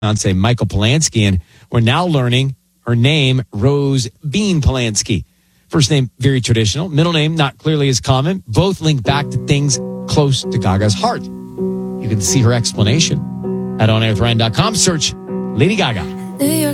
fiance Michael Polanski, and we're now learning her name, Rose Bean Polanski. First name, very traditional. Middle name, not clearly as common. Both link back to things close to Gaga's heart. You can see her explanation at onairwithryan.com. Search Lady Gaga.